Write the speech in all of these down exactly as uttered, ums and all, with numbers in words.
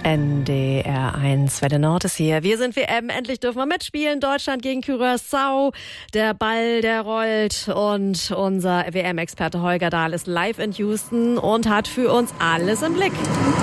N D R eins, Welle Nord ist hier. Wir sind W M, endlich dürfen wir mitspielen. Deutschland gegen Curaçao. Der Ball, der rollt. Und unser W M-Experte Holger Dahl ist live in Houston und hat für uns alles im Blick.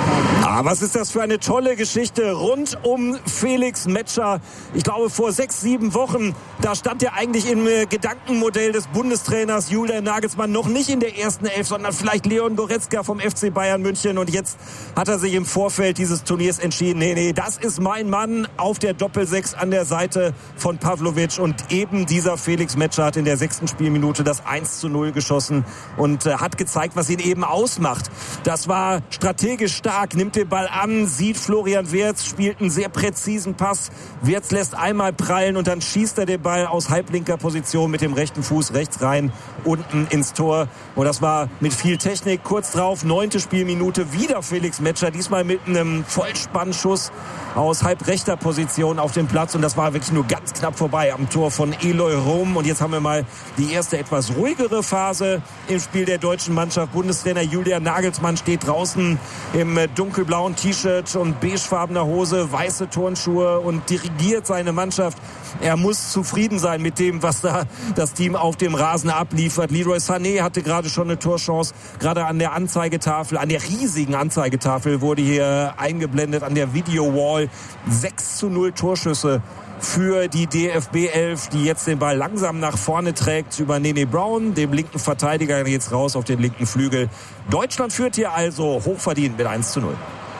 Ah, was ist das für eine tolle Geschichte rund um Felix Metscher. Ich glaube, vor sechs, sieben Wochen, da stand er eigentlich im Gedankenmodell des Bundestrainers Julian Nagelsmann noch nicht in der ersten Elf, sondern vielleicht Leon Goretzka vom F C Bayern München. Und jetzt hat er sich im Vorfeld dieses Turniers entschieden, nee, nee, das ist mein Mann auf der Doppelsechs an der Seite von Pavlovic. Und eben dieser Felix Metscher hat in der sechsten Spielminute das eins zu null geschossen und äh, hat gezeigt, was ihn eben ausmacht. Das war strategisch stark, nimmt den Ball an, sieht Florian Wirtz, spielt einen sehr präzisen Pass. Wirtz lässt einmal prallen und dann schießt er den Ball aus halblinker Position mit dem rechten Fuß rechts rein, unten ins Tor. Und das war mit viel Technik. Kurz drauf, neunte Spielminute, wieder Felix Metscher, diesmal mit einem Vollspannschuss aus halbrechter Position auf dem Platz. Und das war wirklich nur ganz knapp vorbei am Tor von Eloy Rom. Und jetzt haben wir mal die erste etwas ruhigere Phase im Spiel der deutschen Mannschaft. Bundestrainer Julian Nagelsmann steht draußen im dunkelblauen T-Shirt und beigefarbener Hose, weiße Turnschuhe und dirigiert seine Mannschaft. Er muss zufrieden sein mit dem, was da das Team auf dem Rasen abliefert. Leroy Sané hatte gerade schon eine Torchance, gerade an der Anzeigetafel, an der riesigen Anzeigetafel wurde hier eingeblendet, an der Video-Wall. sechs zu null Torschüsse für die D F B elf, die jetzt den Ball langsam nach vorne trägt über Nene Brown, dem linken Verteidiger, jetzt raus auf den linken Flügel. Deutschland führt hier also hochverdient mit eins zu null.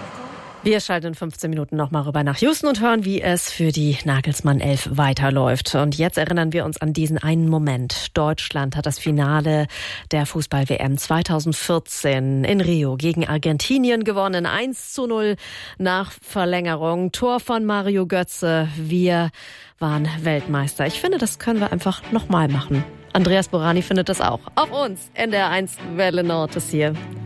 Wir schalten in fünfzehn Minuten nochmal rüber nach Houston und hören, wie es für die Nagelsmann elf weiterläuft. Und jetzt erinnern wir uns an diesen einen Moment. Deutschland hat das Finale der Fußball-W M zweitausendvierzehn in Rio gegen Argentinien gewonnen. eins zu null nach Verlängerung. Tor von Mario Götze. Wir waren Weltmeister. Ich finde, das können wir einfach nochmal machen. Andreas Borani findet das auch. Auf uns. N D R eins Welle Nord ist hier.